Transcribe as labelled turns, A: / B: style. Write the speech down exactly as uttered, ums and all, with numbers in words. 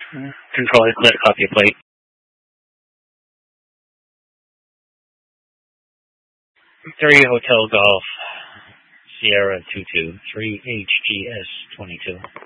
A: Controller, clear to copy a plate. three Hotel Golf, Sierra two two, three H G S twenty-two.